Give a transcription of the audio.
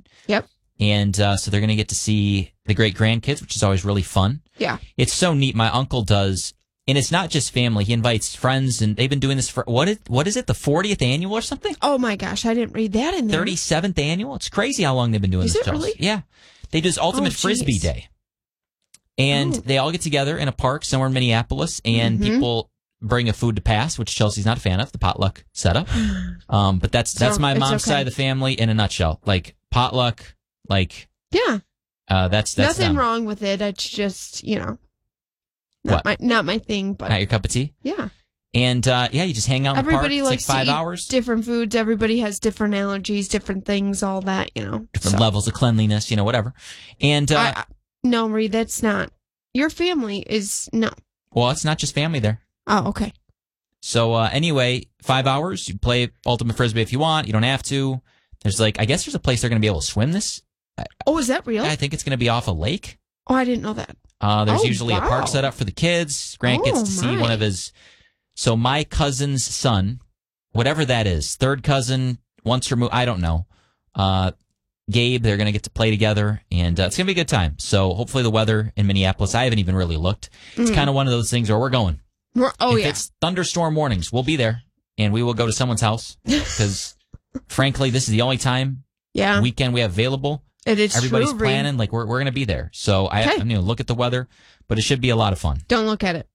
Yep. And so they're going to get to see the great grandkids, which is always really fun. Yeah. It's so neat. My uncle does, and it's not just family. He invites friends, and they've been doing this for, what is it, the 40th annual or something? Oh, my gosh. I didn't read that in there. 37th annual? It's crazy how long they've been doing Is this. it really? Yeah. They do this Ultimate Frisbee Day. And they all get together in a park somewhere in Minneapolis, and people bring a food to pass, which Chelsea's not a fan of, the potluck setup. But that's my mom's side of the family in a nutshell. Like, potluck, like... Yeah. That's nothing them. wrong with it. It's just, not my thing, but not your cup of tea. Yeah. And you just hang out in the park. It's like 5 hours. Different foods. Everybody has different allergies, different things, all that, different levels of cleanliness, whatever. And no, Marie, that's not your family. Is no. Well, it's not just family there. Oh, okay. So anyway, 5 hours. You play Ultimate Frisbee if you want. You don't have to. There's I guess there's a place they're going to be able to swim this. Oh, is that real? I think it's going to be off a lake. Oh, I didn't know that. There's usually a park set up for the kids, grandkids to see one of his. So my cousin's son, whatever that is, third cousin, once removed, I don't know. Gabe, they're going to get to play together, and it's going to be a good time. So hopefully the weather in Minneapolis, I haven't even really looked. It's kind of one of those things where we're going. If it's thunderstorm warnings, we'll be there, and we will go to someone's house because, frankly, this is the only time weekend we have available. It is Everybody's true, planning, we're going to be there. So I'm going to look at the weather, but it should be a lot of fun. Don't look at it.